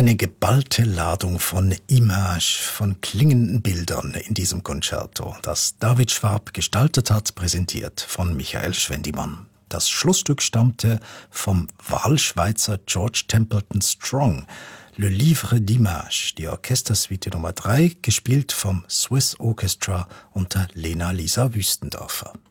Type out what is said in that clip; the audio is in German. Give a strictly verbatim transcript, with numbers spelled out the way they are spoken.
Eine geballte Ladung von Image, von klingenden Bildern in diesem Concerto, das David Schwab gestaltet hat, präsentiert von Michael Schwendimann. Das Schlussstück stammte vom Wahlschweizer George Templeton Strong, Le Livre d'Image, die Orchestersuite Nummer drei, gespielt vom Swiss Orchestra unter Lena Lisa Wüstendorfer.